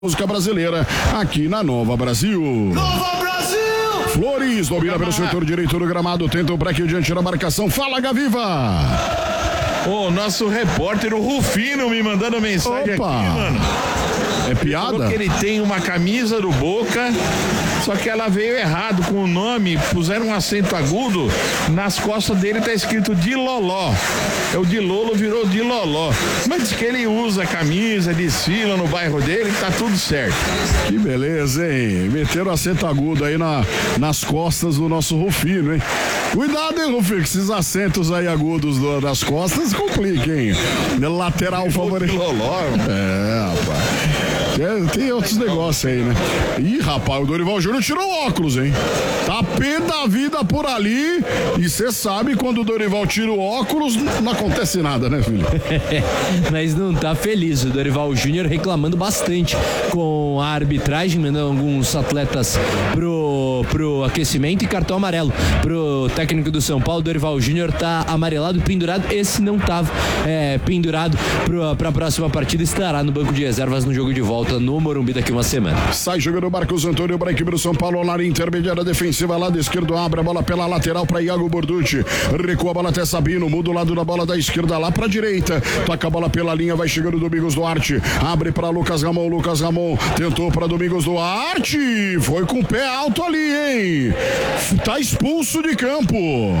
música brasileira aqui na Nova Brasil. Nova Brasil! Flores domina pelo setor direito do gramado, tenta o break diante da marcação. Fala, Gaviva! O nosso repórter, o Rufino, me mandando mensagem aqui, mano. É piada? Falou que ele tem uma camisa do Boca, só que ela veio errado com o nome, puseram um acento agudo, nas costas dele tá escrito de Loló. É o de Lolo virou de Loló. Mas diz que ele usa camisa, desfila no bairro dele, tá tudo certo. Que beleza, hein? Meteram acento agudo aí nas costas do nosso Rufino, hein? Cuidado, hein, Rufino, que esses acentos aí agudos das costas compliquem, hein? Lateral favorito. Loló. É, rapaz. Tem outros negócios aí, né? Ih, rapaz, o Dorival Júnior tirou o óculos, hein? Tá pé da vida por ali. E você sabe, quando o Dorival tira o óculos, não acontece nada, né, filho? Mas não tá feliz. O Dorival Júnior reclamando bastante com a arbitragem, mandando alguns atletas pro aquecimento e cartão amarelo pro técnico do São Paulo. Dorival Júnior tá amarelado e pendurado. Esse não tava pendurado pra próxima partida. Estará no banco de reservas no jogo de volta no Morumbi daqui uma semana. Sai jogando o Marcos Antônio para a equipe do São Paulo na área intermediária defensiva, lado esquerdo, abre a bola pela lateral para Iago Borducci, recua a bola até Sabino, muda o lado da bola da esquerda lá para a direita, toca a bola pela linha, vai chegando Domingos Duarte, abre para Lucas Ramon tentou para Domingos Duarte, foi com o pé alto ali, hein? Tá expulso de campo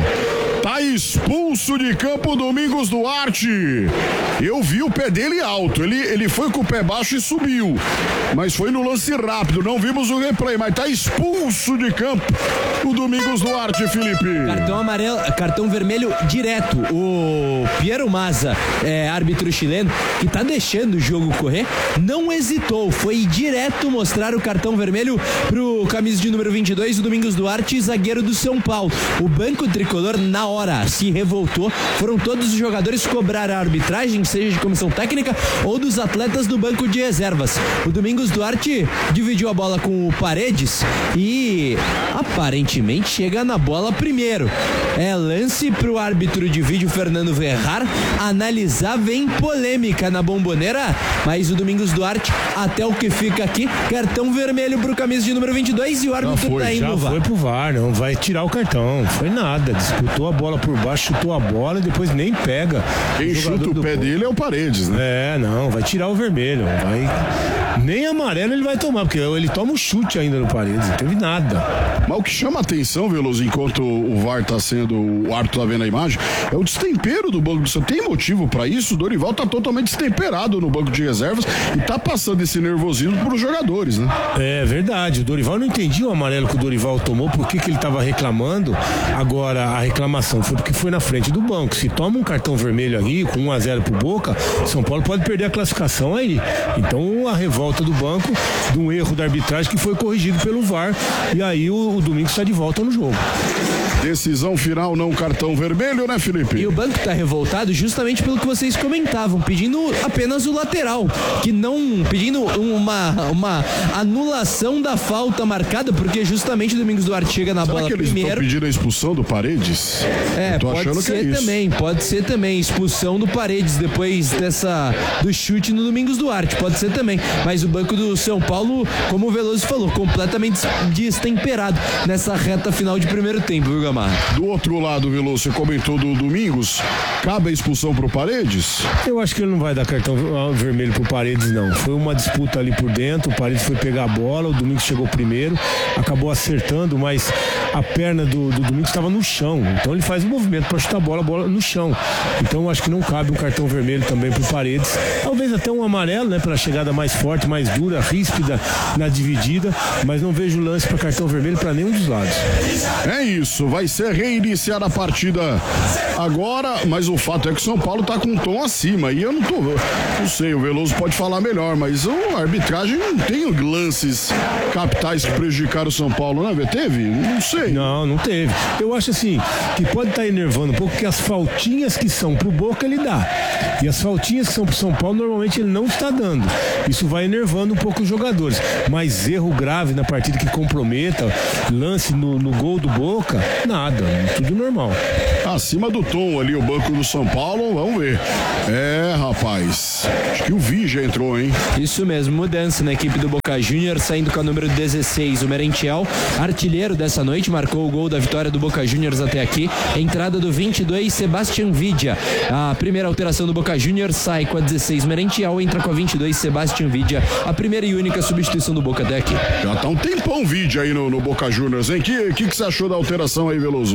Domingos Duarte. Eu vi o pé dele alto, ele foi com o pé baixo e subiu, mas foi no lance rápido, não vimos o replay, mas tá expulso de campo o Domingos Duarte, Felipe. Cartão vermelho direto. O Piero Mazza, árbitro chileno, que tá deixando o jogo correr, não hesitou, foi direto mostrar o cartão vermelho pro camisa de número 22, o Domingos Duarte, zagueiro do São Paulo. O banco tricolor na hora se revoltou, foram todos os jogadores cobrar a arbitragem, seja de comissão técnica ou dos atletas do banco de reservas. O Domingos Duarte dividiu a bola com o Paredes e aparentemente chega na bola primeiro. Lance pro árbitro de vídeo Fernando Verrar analisar, vem polêmica na Bomboneira, mas o Domingos Duarte, até o que fica aqui, cartão vermelho pro camisa de número 22 e o árbitro tá indo no VAR. Foi pro VAR, não vai tirar o cartão, foi nada, disputou a bola por baixo, chutou a bola e depois nem pega. Quem chuta o pé dele é o Paredes, né? Não, vai tirar o vermelho, nem amarelo ele vai tomar, porque ele toma um chute ainda no Paredes, não teve nada. Mas o que chama a atenção, Veloso, enquanto o VAR tá sendo, o árbitro tá vendo a imagem, é o destempero do banco do São Paulo. Tem motivo pra isso? O Dorival tá totalmente destemperado no banco de reservas e tá passando esse nervosismo pros jogadores, né? É verdade, o Dorival não entendia o amarelo que o Dorival tomou, por que ele tava reclamando. Agora, a reclamação foi porque foi na frente do banco. Se toma um cartão vermelho aí, com 1-0 pro Boca, São Paulo pode perder a classificação aí. Então, a revolta do banco, de um erro da arbitragem que foi corrigido pelo VAR, e aí o Domingos está de volta no jogo. Decisão final, não cartão vermelho, né, Felipe? E o banco tá revoltado justamente pelo que vocês comentavam, pedindo apenas o lateral, pedindo uma anulação da falta marcada, porque justamente o Domingos Duarte chega na bola primeiro. Será que eles estão pedindo a expulsão do Paredes? Pode ser também, expulsão do Paredes depois do chute no Domingos Duarte, pode ser também, mas o banco do São Paulo, como o Veloso falou, completamente destemperado nessa reta final de primeiro tempo, viu, Gamarra? Do outro lado, Veloso, você comentou do Domingos, cabe a expulsão pro Paredes? Eu acho que ele não vai dar cartão vermelho pro Paredes, não. Foi uma disputa ali por dentro, o Paredes foi pegar a bola, o Domingos chegou primeiro, acabou acertando, mas a perna do Domingos estava no chão, então ele faz um movimento para chutar a bola no chão. Então eu acho que não cabe um cartão vermelho também pro Paredes, talvez até um amarelo, né, pela chegada mais forte, mais dura, ríspida na dividida, mas não vejo lance para cartão vermelho para nenhum dos lados. É isso, vai ser reiniciada a partida agora, mas o fato é que o São Paulo tá com um tom acima e eu não sei, o Veloso pode falar melhor, mas a arbitragem não tem lances capitais que prejudicaram o São Paulo, né? Teve? Não sei. Não teve. Eu acho assim, que pode estar enervando um pouco, que as faltinhas que são pro Boca ele dá, e as faltinhas que são pro São Paulo normalmente ele não está dando. Isso vai enervando um pouco os jogadores, mas erro grave na partida que comprometa, lance no gol do Boca, nada, tudo normal. acima do tom ali o banco do São Paulo, vamos ver. Rapaz, acho que o Vigia entrou, hein? Isso mesmo, mudança na equipe do Boca Juniors, saindo com a número 16, o Merentiel, artilheiro dessa noite, marcou o gol da vitória do Boca Juniors até aqui. Entrada do 22, Sebastião Vidia. A primeira alteração do Boca Juniors, sai com a 16, Merentiel, entra com a 22, Sebastião Vidia. A primeira e única substituição do Boca até aqui. Já tá um tempão Vidia aí no Boca Juniors, hein? Que você achou da alteração aí, Veloso?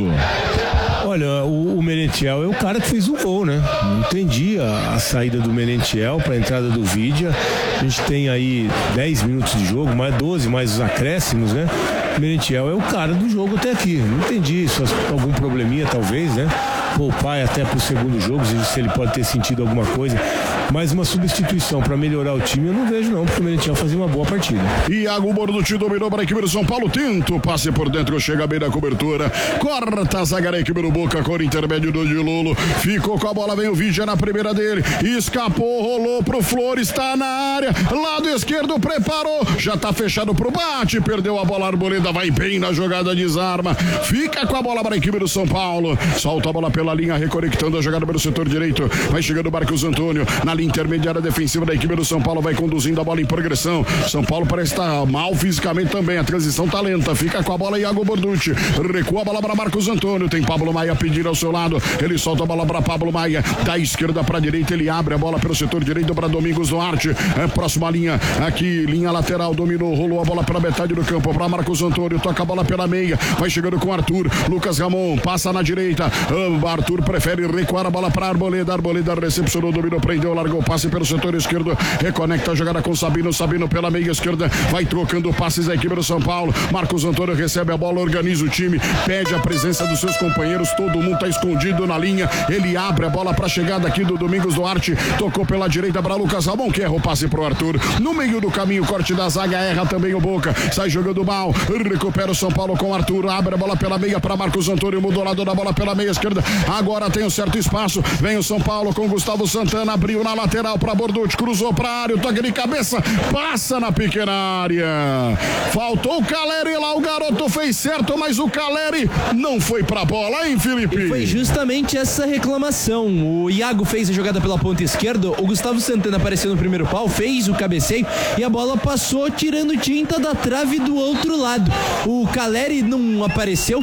Olha, o Merentiel é o cara que fez o gol, né? Não entendi a saída do Merentiel para a entrada do Vidia. A gente tem aí 10 minutos de jogo, mais 12, mais os acréscimos, né? O Merentiel é o cara do jogo até aqui. Não entendi, só algum probleminha talvez, né? Poupar até pro segundo jogo, se ele pode ter sentido alguma coisa. Mas uma substituição para melhorar o time eu não vejo não, porque o Merentiel fazia uma boa partida. Iago Borducci dominou para a equipe do São Paulo, tenta o passe por dentro, chega bem na cobertura, corta a zaga da equipe do Boca, cor intermédio do Dilolo, ficou com a bola, vem o Vigia na primeira dele, escapou, rolou pro Flores, está na área, lado esquerdo, preparou, já tá fechado pro bate, perdeu a bola, Arboleda vai bem na jogada, desarma, fica com a bola para a equipe do São Paulo, solta a bola pela linha, reconectando a jogada pelo setor direito, vai chegando o Marcos Antônio, na linha intermediária defensiva da equipe do São Paulo, vai conduzindo a bola em progressão, São Paulo parece estar mal fisicamente também, a transição tá lenta, fica com a bola Iago Borducci, recua a bola para Marcos Antônio, tem Pablo Maia pedindo ao seu lado, ele solta a bola para Pablo Maia, da esquerda para direita, ele abre a bola pelo setor direito para Domingos Duarte, próxima linha, aqui, linha lateral, dominou, rolou a bola para metade do campo, para Marcos Antônio, toca a bola pela meia, vai chegando com Arthur, Lucas Ramon, passa na direita, Arthur prefere recuar a bola para Arboleda, Arboleda recepcionou, dominou, prendeu, largou o passe pelo setor esquerdo, reconecta a jogada com Sabino, Sabino pela meia esquerda, vai trocando passes da equipe do São Paulo, Marcos Antônio recebe a bola, organiza o time, pede a presença dos seus companheiros, todo mundo tá escondido na linha, ele abre a bola para a chegada aqui do Domingos Duarte, tocou pela direita para Lucas Ramon, que erra o passe pro Arthur, no meio do caminho, corte da zaga, erra também o Boca, sai jogando mal, recupera o São Paulo com Arthur, abre a bola pela meia para Marcos Antônio, mudou o lado da bola pela meia esquerda, agora tem um certo espaço, vem o São Paulo com Gustavo Santana, abriu na lateral para Borducci, cruzou para a área, o toque de cabeça, passa na pequena área, faltou o Caleri lá, o garoto fez certo, mas o Caleri não foi pra bola, hein, Felipe? E foi justamente essa reclamação, o Iago fez a jogada pela ponta esquerda, o Gustavo Santana apareceu no primeiro pau, fez o cabeceio e a bola passou tirando tinta da trave do outro lado, o Caleri não apareceu,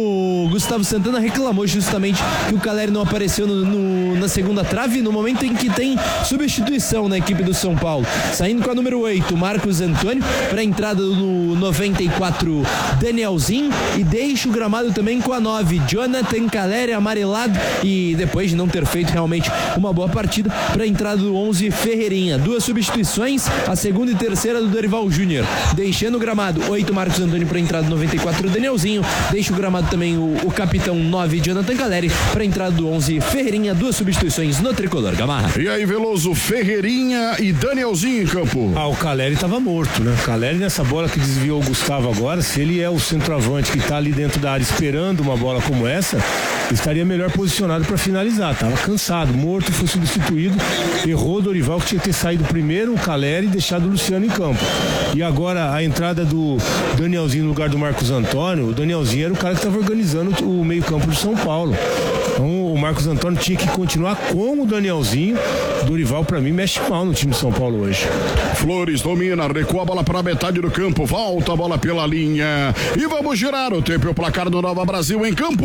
o Gustavo Santana reclamou justamente que o Caleri não apareceu na segunda trave, no momento em que tem substituição na equipe do São Paulo, saindo com a número 8, Marcos Antônio, para a entrada no 94, Danielzinho, e deixa o gramado também com a 9, Jonathan Caleri, amarelado, e depois de não ter feito realmente uma boa partida, para a entrada do 11, Ferreirinha, duas substituições, a segunda e terceira do Dorival Júnior, deixando o gramado 8, Marcos Antônio, para a entrada do 94, Danielzinho, deixa o gramado também o capitão 9, Jonathan Caleri, para a entrada do 11, Ferreirinha, duas substituições no tricolor Gamarra. E aí, Veloso, Ferreirinha e Danielzinho em campo. O Caleri estava morto, né? O Caleri nessa bola que desviou o Gustavo agora, se ele é o centroavante que está ali dentro da área esperando uma bola como essa, estaria melhor posicionado para finalizar. Tava cansado, morto, foi substituído, errou o Dorival que tinha que ter saído primeiro, o Caleri, e deixado o Luciano em campo. E agora a entrada do Danielzinho no lugar do Marcos Antônio, o Danielzinho era o cara que estava organizando o meio-campo de São Paulo. Então o Marcos Antônio tinha que continuar com o Danielzinho. Dorival, para mim, mexe mal no time de São Paulo hoje. Flores domina, recua a bola para a metade do campo, volta a bola pela linha e vamos girar o tempo e o placar do Nova Brasil em campo.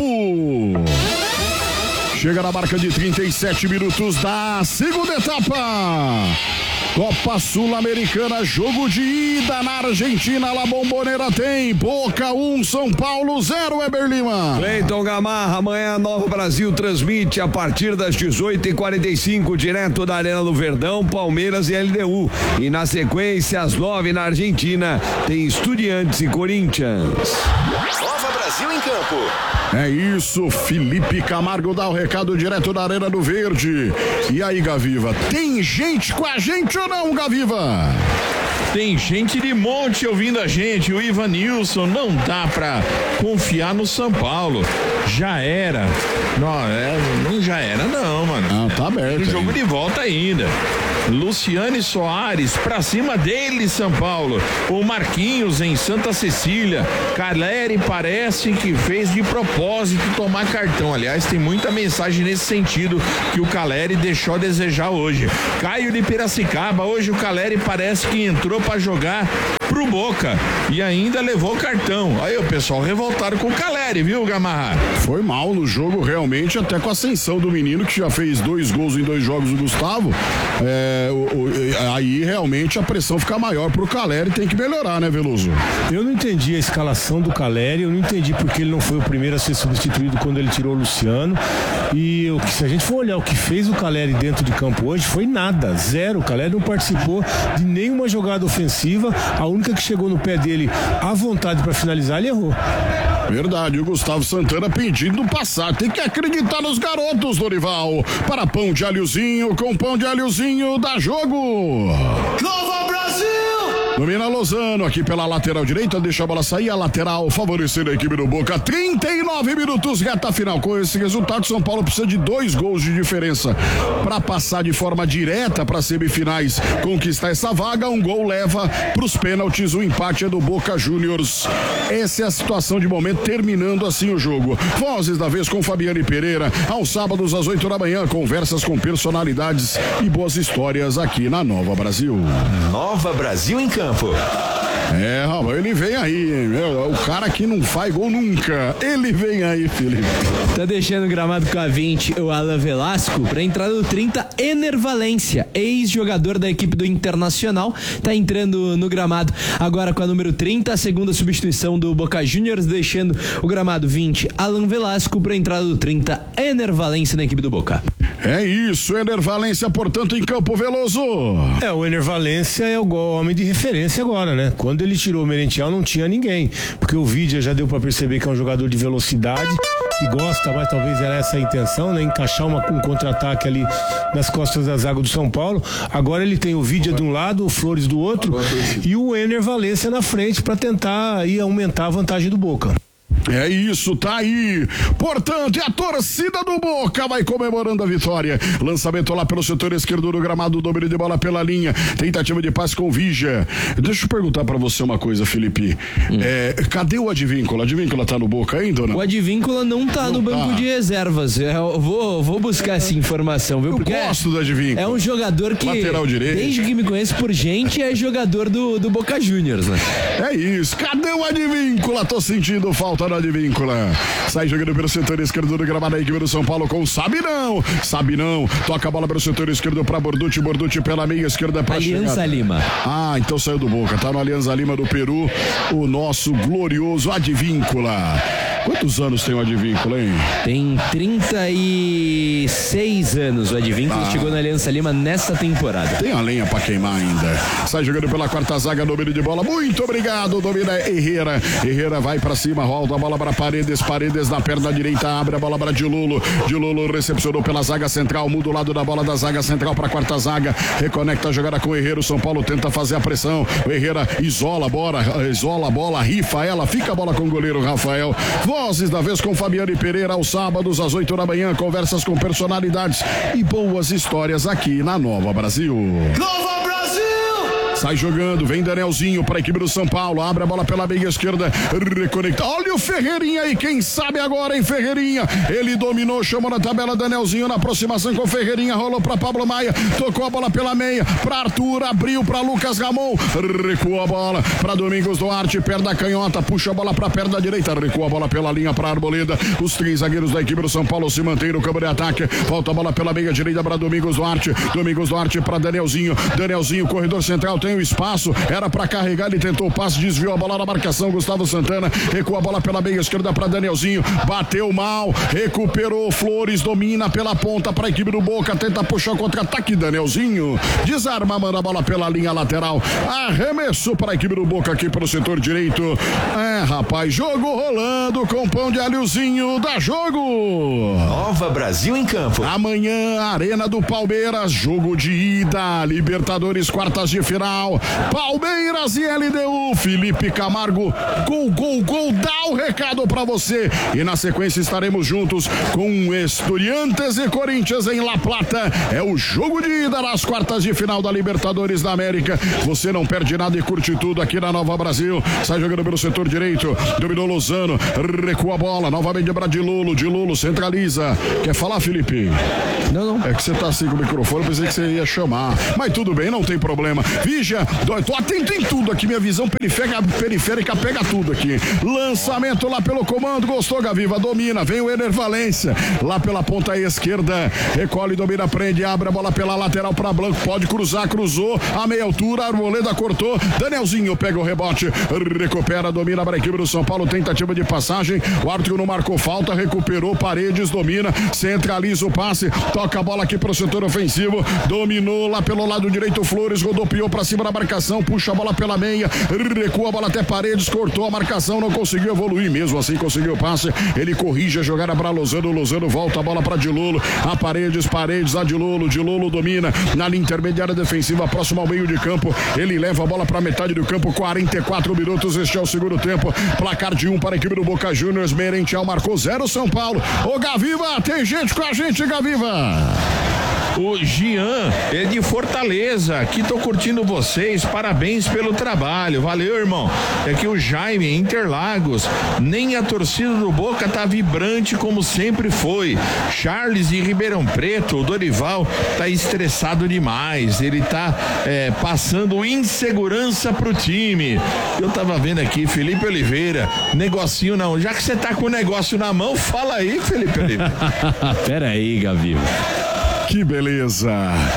Chega na marca de 37 minutos da segunda etapa. Copa Sul-Americana, jogo de ida na Argentina, La Bombonera tem Boca 1, São Paulo 0, Weber Lima. Cleiton Gamarra, amanhã Nova Brasil transmite a partir das 18h45, direto da Arena do Verdão, Palmeiras e LDU. E na sequência, às 9h na Argentina, tem Estudiantes e Corinthians. Nova Brasil em campo. É isso, Felipe Camargo dá o recado direto da Arena do Verde. E aí, Gaviva, tem gente com a gente ou não, Gaviva? Tem gente de monte ouvindo a gente, o Ivanilson, não dá pra confiar no São Paulo, já era, não já era não, mano. Tá aberto. Tem jogo de volta ainda. Luciane Soares, pra cima dele, São Paulo. O Marquinhos em Santa Cecília. Caleri parece que fez de propósito tomar cartão. Aliás, tem muita mensagem nesse sentido que o Caleri deixou a desejar hoje. Caio de Piracicaba, hoje o Caleri parece que entrou pra jogar pro Boca e ainda levou cartão. Aí o pessoal revoltado com o Caleri, viu, Gamarra? Foi mal no jogo realmente, até com a ascensão do menino que já fez 2 gols em 2 jogos, o Gustavo. Aí realmente a pressão fica maior pro Caleri, tem que melhorar, né, Veloso? Eu não entendi a escalação do Caleri, eu não entendi porque ele não foi o primeiro a ser substituído quando ele tirou o Luciano. E se a gente for olhar o que fez o Caleri dentro de campo hoje, foi nada, zero. O Caleri não participou de nenhuma jogada ofensiva, a única que chegou no pé dele à vontade para finalizar, ele errou. Verdade, o Gustavo Santana pedindo passar. Tem que acreditar nos garotos, Dorival. Para pão de alhozinho, com pão de alhozinho, dá jogo. Nova Brasil! Domina Lozano aqui pela lateral direita, deixa a bola sair, a lateral favorecendo a equipe do Boca. 39 minutos, reta final. Com esse resultado, São Paulo precisa de 2 gols de diferença para passar de forma direta para semifinais, conquistar essa vaga. 1 gol leva para os pênaltis, o empate é do Boca Juniors. Essa é a situação de momento, terminando assim o jogo. Vozes da vez com Fabiane Pereira, aos sábados às 8 da manhã, conversas com personalidades e boas histórias aqui na Nova Brasil. Nova Brasil em campo. Rapaz, ele vem aí, o cara que não faz gol nunca, ele vem aí, Felipe. Tá deixando o gramado com a 20 o Alan Velasco pra entrada do 30, Ener Valência, ex-jogador da equipe do Internacional, tá entrando no gramado agora com a número 30, a segunda substituição do Boca Juniors, deixando o gramado 20, Alan Velasco, pra entrada do 30, Ener Valência na equipe do Boca. É isso, Ener Valência, portanto, em campo, Veloso. O Ener Valência é o homem de referência agora, né? Quando ele tirou o Merentiel não tinha ninguém, porque o Vidia já deu pra perceber que é um jogador de velocidade e gosta, mas talvez era essa a intenção, né? Encaixar um contra-ataque ali nas costas da zaga do São Paulo. Agora ele tem o Vidia de um lado, o Flores do outro e o Ener Valência na frente para tentar aí aumentar a vantagem do Boca. É isso, tá aí. Portanto, a torcida do Boca vai comemorando a vitória. Lançamento lá pelo setor esquerdo do gramado, domínio de bola pela linha. Tentativa de passe com Vigia. Deixa eu perguntar pra você uma coisa, Felipe. Cadê o Advíncula? O Advíncula tá no Boca ainda ou não? O Advíncula não tá no banco de reservas. Eu vou buscar essa informação, viu? Porque eu gosto do Advíncula. É um jogador que, lateral direito, desde que me conheço por gente, é jogador do Boca Juniors, né? É isso. Cadê o Advíncula? Tô sentindo falta do Advíncula. Sai jogando pelo setor esquerdo do gramado da equipe do São Paulo com Sabe não. Toca a bola pelo setor esquerdo pra Borducci pela meia esquerda pra Alianza Lima. Então saiu do Boca, tá no Alianza Lima do Peru, o nosso glorioso Advíncula. Quantos anos tem o Advíncula, hein? Tem 36 anos o Advíncula, chegou na Alianza Lima nessa temporada. Tem a lenha pra queimar ainda. Sai jogando pela quarta zaga, domínio de bola, muito obrigado, domina Herrera vai pra cima, volta a bola para Paredes na perna direita, abre a bola para Dilulo recepcionou pela zaga central, muda o lado da bola da zaga central para a quarta zaga, reconecta a jogada com o Herrera, o São Paulo tenta fazer a pressão, o Herrera isola a bola, rifa ela, fica a bola com o goleiro Rafael. Vozes da vez com Fabiane Pereira, aos sábados às 8 da manhã, conversas com personalidades e boas histórias aqui na Nova Brasil. Nova Brasil! Sai jogando, vem Danielzinho para a equipe do São Paulo, abre a bola pela meia esquerda, reconecta, olha o Ferreirinha aí, quem sabe agora, hein, Ferreirinha, ele dominou, chamou na tabela, Danielzinho na aproximação com Ferreirinha, rolou para Pablo Maia, tocou a bola pela meia, para Arthur, abriu para Lucas Ramon, recua a bola para Domingos Duarte, perna canhota, puxa a bola para a perna direita, recua a bola pela linha para Arboleda, os 3 zagueiros da equipe do São Paulo se mantêm no campo de ataque, volta a bola pela meia direita para Domingos Duarte para Danielzinho, corredor central, tem o espaço, era para carregar, ele tentou o passe, desviou a bola na marcação, Gustavo Santana, recua a bola pela meia esquerda para Danielzinho, bateu mal, recuperou Flores, domina pela ponta para a equipe do Boca, tenta puxar o contra-ataque, Danielzinho, desarma, manda a bola pela linha lateral, arremesso para a equipe do Boca aqui pelo setor direito, rapaz, jogo rolando com pão de alhozinho, dá jogo! Nova Brasil em campo. Amanhã, Arena do Palmeiras, jogo de ida, Libertadores, quartas de final, final. Palmeiras e LDU. Felipe Camargo, gol, dá o recado pra você. E na sequência estaremos juntos com Estudiantes e Corinthians em La Plata. É o jogo de ida nas quartas de final da Libertadores da América. Você não perde nada e curte tudo aqui na Nova Brasil. Sai jogando pelo setor direito, dominou Lozano, recua a bola, novamente para de Lolo centraliza. Quer falar, Felipe? Não. É que você tá assim com o microfone, pensei que você ia chamar. Mas tudo bem, não tem problema. Vija, tô atento em tudo aqui, minha visão periférica pega tudo aqui. Lançamento lá pelo comando, gostou, Gaviva, domina, vem o Ener Valência, lá pela ponta esquerda, recolhe, domina, prende, abre a bola pela lateral para Blanco, pode cruzar, cruzou, a meia altura, Arboleda cortou, Danielzinho pega o rebote, recupera, domina para a equipe do São Paulo, tentativa de passagem, o árbitro não marcou falta, recuperou, Paredes domina, centraliza o passe, toca a bola aqui para o setor ofensivo, dominou lá pelo lado direito, Flores rodopiou para cima da marcação, puxa a bola pela meia, recua a bola até Paredes, cortou a marcação, não conseguiu evoluir, mesmo assim conseguiu o passe, ele corrige a jogada para Lozano volta a bola para Dilolo, a Paredes, a Dilolo domina na linha intermediária defensiva, próximo ao meio de campo, ele leva a bola para metade do campo, 44 minutos, este é o segundo tempo, placar de 1 para a equipe do Boca Juniors, Merentiel marcou 0 São Paulo. Ô Gaviva, tem gente com a gente, Gaviva. O Jean, ele é de Fortaleza, aqui tô curtindo vocês, parabéns pelo trabalho, valeu, irmão. É que o Jaime, Interlagos, nem a torcida do Boca tá vibrante como sempre foi. Charles de Ribeirão Preto, o Dorival tá estressado demais, ele tá passando insegurança pro time. Eu tava vendo aqui, Felipe Oliveira, negocinho não, já que você tá com o negócio na mão, fala aí, Felipe Oliveira. Pera aí, Gaviva. Que beleza!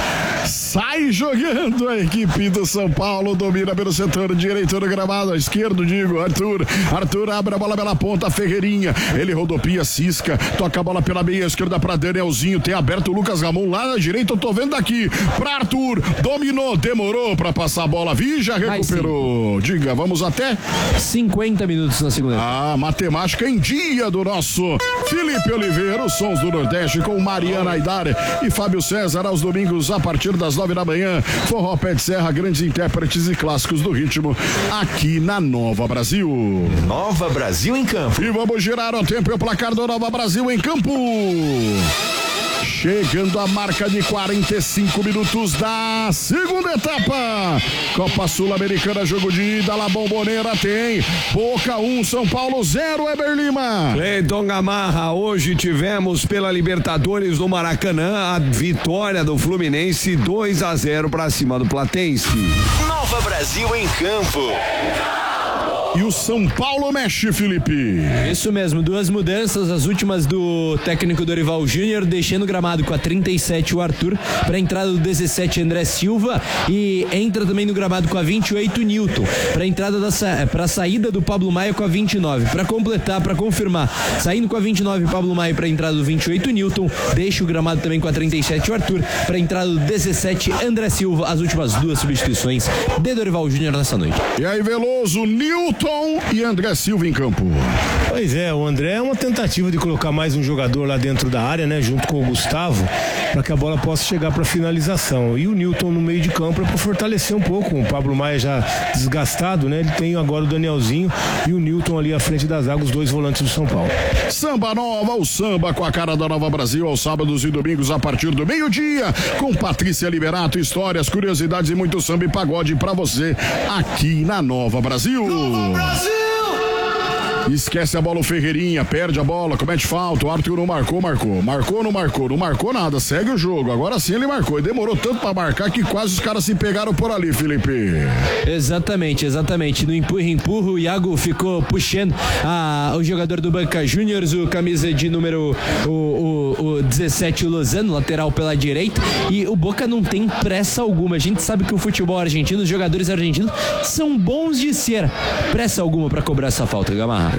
Sai jogando a equipe do São Paulo, domina pelo setor direito do gramado, esquerdo, Arthur abre a bola pela ponta, Ferreirinha, ele rodopia, cisca, toca a bola pela meia esquerda para Danielzinho, tem aberto o Lucas Ramon lá na direita, eu tô vendo daqui, para Arthur, dominou, demorou para passar a bola, já recuperou, diga, vamos até 50 minutos na segunda. Matemática em dia do nosso Felipe Oliveira, os sons do Nordeste com Mariana Aidar e Fábio César aos domingos a partir das 9 da manhã, Forró Pé de Serra, grandes intérpretes e clássicos do ritmo aqui na Nova Brasil. Nova Brasil em campo. E vamos girar o tempo e o placar do Nova Brasil em campo. Chegando a marca de 45 minutos da segunda etapa. Copa Sul-Americana, jogo de ida, La Bombonera tem Boca 1, São Paulo 0, Eber Lima. Cleiton Gamarra, hoje tivemos pela Libertadores do Maracanã a vitória do Fluminense 2-0 para cima do Platense. Nova Brasil em campo. E o São Paulo mexe, Felipe. Isso mesmo, 2 mudanças, as últimas do técnico Dorival Júnior, deixando o gramado com a 37 o Arthur, para a entrada do 17 André Silva, e entra também no gramado com a 28 Newton, para a entrada para a saída do Pablo Maia com a 29, para completar, para confirmar, saindo com a 29 Pablo Maia para a entrada do 28 Newton, deixa o gramado também com a 37 o Arthur, para a entrada do 17 André Silva, as últimas 2 substituições de Dorival Júnior nessa noite. E aí, Veloso, Newton e André Silva em campo. Pois é, o André é uma tentativa de colocar mais um jogador lá dentro da área, né, junto com o Gustavo, para que a bola possa chegar para finalização. E o Newton no meio de campo é para fortalecer um pouco. O Pablo Maia já desgastado, né? Ele tem agora o Danielzinho e o Newton ali à frente das águas, os 2 volantes do São Paulo. Samba Nova, o samba com a cara da Nova Brasil aos sábados e domingos a partir do meio-dia, com Patrícia Liberato, histórias, curiosidades e muito samba e pagode para você aqui na Nova Brasil. Brasil! Esquece a bola o Ferreirinha, perde a bola, comete falta, o Arthur não marcou, não marcou nada, segue o jogo, agora sim ele marcou e demorou tanto pra marcar que quase os caras se pegaram por ali, Felipe. Exatamente, no empurra, o Iago ficou puxando o jogador do Boca Juniors, o camisa de número o 17, o Lozano, lateral pela direita, e o Boca não tem pressa alguma. A gente sabe que o futebol argentino, os jogadores argentinos são bons de ser, pressa alguma pra cobrar essa falta, Gamarra.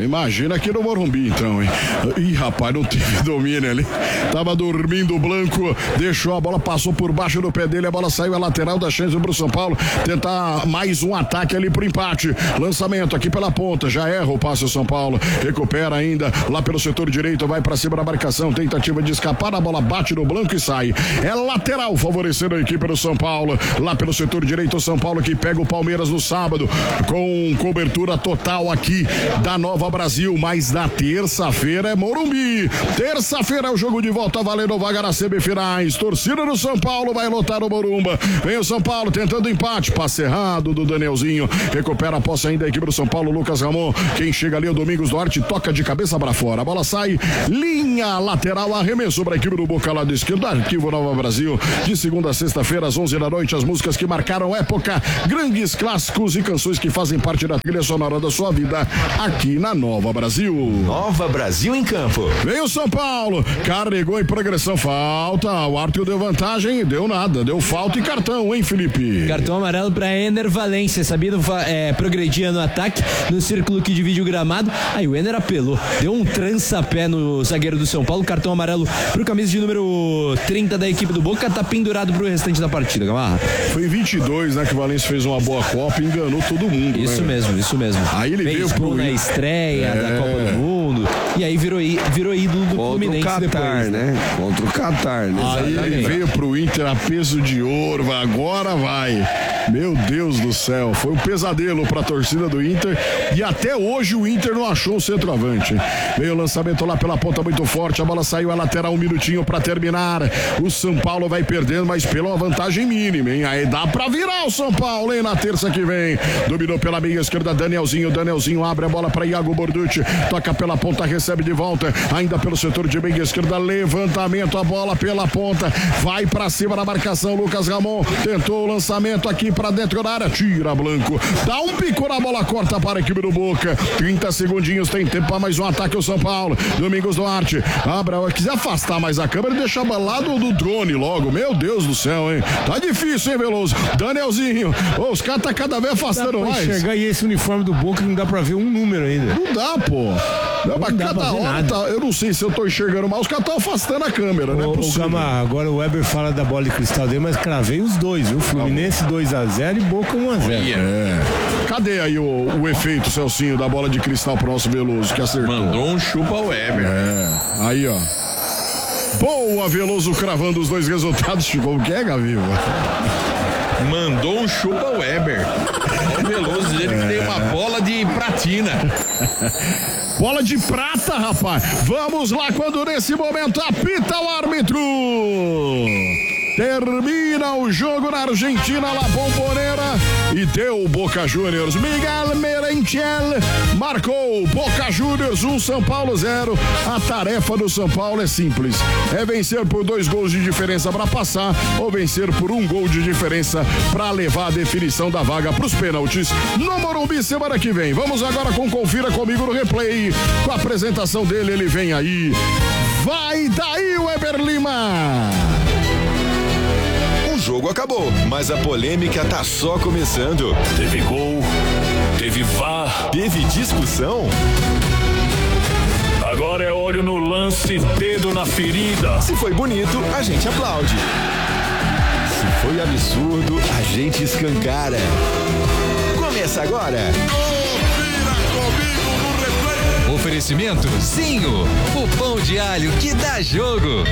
Imagina aqui no Morumbi, então, hein? Ih, rapaz, não teve domínio ali. Tava dormindo o Blanco, deixou a bola, passou por baixo do pé dele, a bola saiu a lateral da chance pro São Paulo tentar mais um ataque ali pro empate. Lançamento aqui pela ponta, já erra o passe o São Paulo, recupera ainda lá pelo setor direito, vai pra cima da marcação, tentativa de escapar, a bola bate no Blanco e sai. É lateral, favorecendo a equipe do São Paulo, lá pelo setor direito, o São Paulo que pega o Palmeiras no sábado, com cobertura total aqui da Nova Brasil, mas na terça-feira é Morumbi. Terça-feira é o jogo de volta valendo vaga nas semifinais. Torcida do São Paulo vai lotar o Morumba. Vem o São Paulo tentando empate, passe errado do Danielzinho, recupera a posse ainda a equipe do São Paulo, Lucas Ramon, quem chega ali é o Domingos Duarte, toca de cabeça para fora, a bola sai, linha lateral, arremesso para a equipe do Boca lado esquerdo, Arquivo Nova Brasil, de segunda a sexta-feira às 11 da noite, as músicas que marcaram época, grandes clássicos e canções que fazem parte da trilha sonora da sua vida, aqui na Nova Brasil. Nova Brasil em campo. Vem o São Paulo, carregou em progressão, falta, o árbitro deu vantagem, deu nada, deu falta e cartão, hein, Felipe? Cartão amarelo para Ener Valência, sabia progredia no ataque, no círculo que divide o gramado, aí o Ener apelou, deu um trança-pé no zagueiro do São Paulo, cartão amarelo pro camisa de número 30 da equipe do Boca, tá pendurado pro restante da partida, Gamarra. Foi em 22, né, que o Valência fez uma boa Copa e enganou todo mundo. Isso, né? Isso mesmo. Aí ele veio pro na estreia da Copa do Mundo, e aí virou ídolo do Fluminense Catar, depois, né? Contra o Catar, né? Aí ele veio pro Inter a peso de ouro, agora vai. Meu Deus do céu, foi um pesadelo pra torcida do Inter e até hoje o Inter não achou o centroavante. Veio o lançamento lá pela ponta muito forte, a bola saiu a lateral, um minutinho pra terminar. O São Paulo vai perdendo, mas pela vantagem mínima, hein? Aí dá pra virar o São Paulo, hein? Na terça que vem. Dominou pela meia esquerda, Danielzinho abre a bola pra Iago Borducci, toca pela ponta, recebe de volta, ainda pelo setor de meia esquerda, levantamento, a bola pela ponta, vai pra cima da marcação, Lucas Ramon, tentou o lançamento aqui pra dentro da área, tira Blanco, dá um pico na bola, corta para a equipe do Boca, 30 segundinhos, tem tempo para mais um ataque o São Paulo, Domingos Duarte, quiser afastar mais a câmera e deixar lá do drone logo, meu Deus do céu, hein, tá difícil, hein, Veloso, Danielzinho, os caras tá cada vez afastando mais. Enxergar e esse uniforme do Boca não dá pra ver um número ainda. Não dá, pô. Não, mas cada hora tá, eu não sei se eu tô enxergando mal, os caras estão afastando a câmera, né? O Gama, agora o Weber fala da bola de cristal dele, mas cravei os dois, viu? Fluminense 2-0 e Boca 1-0. Cadê aí o efeito, Celcinho, da bola de cristal pro nosso Veloso, que acertou? Mandou um chupa ao Weber. Aí, ó. Boa, Veloso cravando os dois resultados. Como que é, Gaviva? Mandou um chupa ao Weber. O Veloso dizendo que tem uma bola de pratina. Bola de prata, rapaz. Vamos lá quando nesse momento apita o árbitro. Termina o jogo na Argentina, La Bombonera, e deu Boca Juniors. Miguel Merentiel marcou. Boca Juniors 1, São Paulo 0. A tarefa do São Paulo é simples: é vencer por 2 gols de diferença para passar, ou vencer por 1 gol de diferença para levar a definição da vaga para os pênaltis no Morumbi semana que vem. Vamos agora com Confira Comigo no replay, com a apresentação dele. Ele vem aí. Vai daí, Weber Lima. O jogo acabou, mas a polêmica tá só começando. Teve gol, teve VAR, teve discussão. Agora é olho no lance, dedo na ferida. Se foi bonito, a gente aplaude. Se foi absurdo, a gente escancara. Começa agora. Oferecimento Zinho, o pão de alho que dá jogo.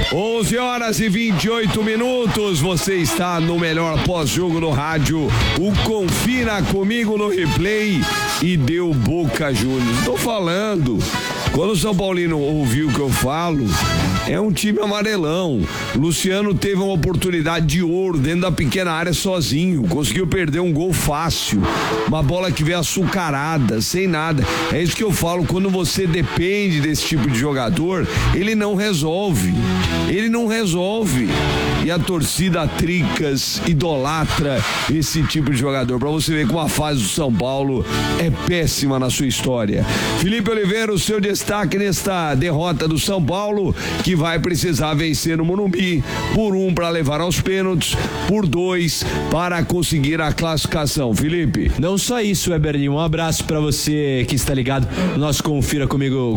11h28. Você está no melhor pós-jogo no rádio. O Confira Comigo no replay e deu Boca Juniors. Estou falando. Quando o São Paulino ouviu o que eu falo, é um time amarelão. Luciano teve uma oportunidade de ouro dentro da pequena área sozinho. Conseguiu perder um gol fácil. Uma bola que veio açucarada, sem nada. É isso que eu falo, quando você depende desse tipo de jogador, ele não resolve. Ele não resolve. E a torcida Tricas idolatra esse tipo de jogador. Pra você ver como a fase do São Paulo é péssima na sua história. Felipe Oliveira, o seu destaque destaque nesta derrota do São Paulo, que vai precisar vencer no Morumbi por 1 para levar aos pênaltis, por 2 para conseguir a classificação. Felipe. Não só isso, Eberlinho, um abraço para você que está ligado no nosso Confira comigo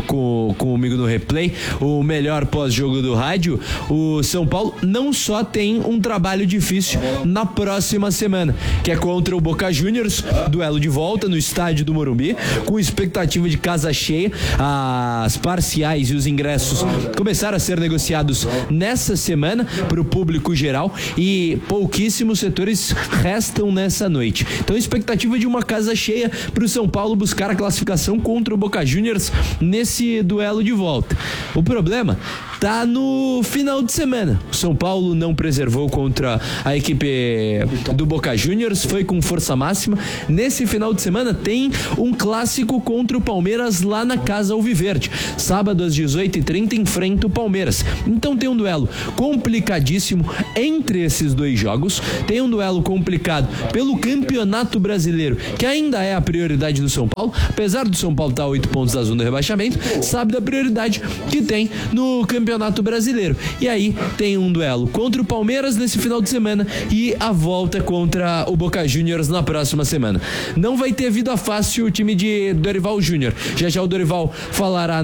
no replay, o melhor pós-jogo do rádio. O São Paulo não só tem um trabalho difícil na próxima semana, que é contra o Boca Juniors, duelo de volta no estádio do Morumbi, com expectativa de casa cheia. As parciais e os ingressos começaram a ser negociados nessa semana para o público geral e pouquíssimos setores restam nessa noite. Então, expectativa de uma casa cheia para o São Paulo buscar a classificação contra o Boca Juniors nesse duelo de volta. O problema tá no final de semana. O São Paulo não preservou contra a equipe do Boca Juniors, foi com força máxima. Nesse final de semana tem um clássico contra o Palmeiras lá na Casa Alviverde. Sábado às 18h30 enfrenta o Palmeiras. Então tem um duelo complicadíssimo entre esses dois jogos. Tem um duelo complicado pelo Campeonato Brasileiro, que ainda é a prioridade do São Paulo. Apesar do São Paulo estar a 8 pontos da zona do rebaixamento, sabe da prioridade que tem no Campeonato Brasileiro. E aí tem um duelo contra o Palmeiras nesse final de semana e a volta contra o Boca Juniors na próxima semana. Não vai ter vida fácil o time de Dorival Júnior. Já o Dorival falará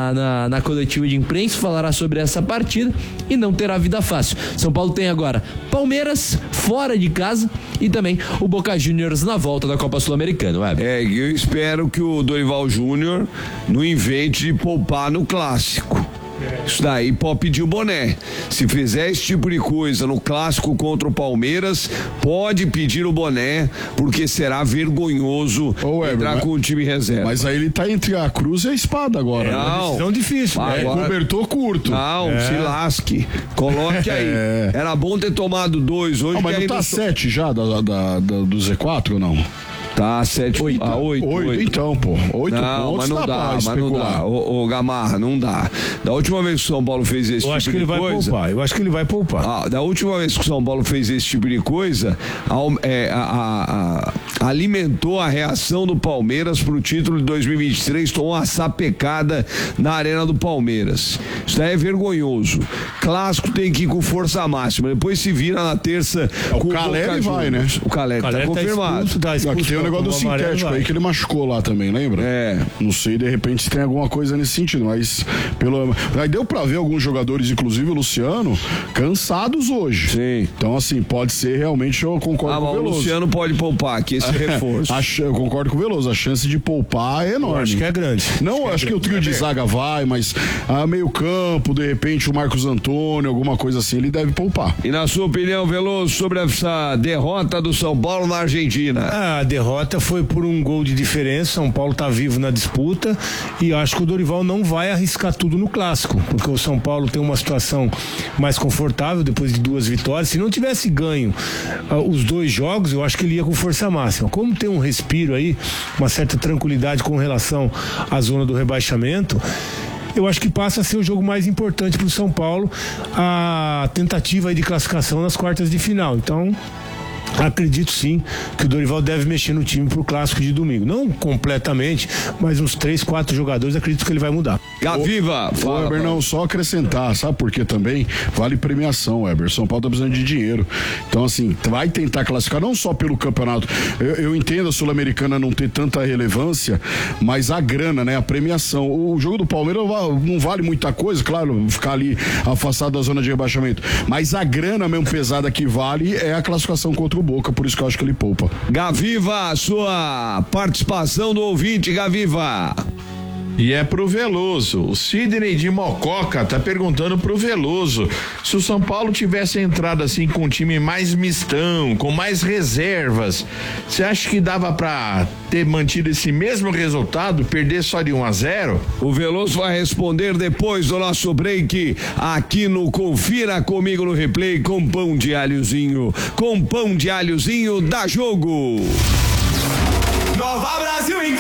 na coletiva de imprensa, falará sobre essa partida e não terá vida fácil. São Paulo tem agora Palmeiras fora de casa e também o Boca Juniors na volta da Copa Sul-Americana. Eu espero que o Dorival Júnior não invente de poupar no clássico. Isso daí pode pedir o boné. Se fizer esse tipo de coisa no clássico contra o Palmeiras, pode pedir o boné, porque será vergonhoso entrar com o time reserva. Mas aí ele tá entre a cruz e a espada agora. Não. É uma decisão difícil. Agora, cobertor curto. Não, se lasque. Coloque aí. Era bom ter tomado 2 hoje. Mas não tá 7 já do Z4 ou não? Tá, 7, 8. 8, então, pô. 8 pontos. Mas não dá. Ô, Gamarra, não dá. Da última vez que o São Paulo fez esse tipo de coisa. Eu acho que ele vai poupar. Da última vez que o São Paulo fez esse tipo de coisa, alimentou a reação do Palmeiras pro título de 2023, tomou uma sapecada na Arena do Palmeiras. Isso daí é vergonhoso. Clássico tem que ir com força máxima. Depois se vira na terça. O Caleri vai, né? O Caleri tá confirmado. Aqui tem um negócio do sintético aí que ele machucou lá também, lembra? Não sei, de repente, se tem alguma coisa nesse sentido, mas aí deu pra ver alguns jogadores, inclusive o Luciano, cansados hoje. Sim. Então, assim, pode ser realmente, eu concordo com o Veloso. O Luciano pode poupar aqui, esse reforço. Eu concordo com o Veloso, a chance de poupar é enorme. Eu acho que é grande. Não, acho que o trio de zaga vai, mas meio campo, de repente o Marcos Antônio, alguma coisa assim, ele deve poupar. E na sua opinião, Veloso, sobre essa derrota do São Paulo na Argentina? A derrota foi por um gol de diferença. São Paulo tá vivo na disputa e acho que o Dorival não vai arriscar tudo no clássico, porque o São Paulo tem uma situação mais confortável depois de 2 vitórias. Se não tivesse ganho os 2 jogos, eu acho que ele ia com força máxima. Como tem um respiro aí, uma certa tranquilidade com relação à zona do rebaixamento, eu acho que passa a ser o jogo mais importante para o São Paulo, a tentativa aí de classificação nas quartas de final. Então, acredito sim que o Dorival deve mexer no time pro clássico de domingo. Não completamente, mas uns 3, 4 jogadores acredito que ele vai mudar. Gaviva, Weber, não, só acrescentar, sabe por quê também? Vale premiação, Weber. São Paulo tá precisando de dinheiro. Então, assim, vai tentar classificar não só pelo campeonato. Eu entendo a Sul-Americana não ter tanta relevância, mas a grana, né? A premiação. O jogo do Palmeiras não vale muita coisa, claro, ficar ali afastado da zona de rebaixamento. Mas a grana mesmo pesada que vale é a classificação contra o Boca, por isso que eu acho que ele poupa. Gaviva, sua participação do ouvinte, Gaviva. E é pro Veloso. O Sidney de Mococa tá perguntando pro Veloso se o São Paulo tivesse entrado assim com um time mais mistão, com mais reservas, você acha que dava pra ter mantido esse mesmo resultado, perder só de 1-0? O Veloso vai responder depois do nosso break aqui no Confira Comigo no Replay com pão de alhozinho. Com pão de alhozinho dá jogo. Nova Brasil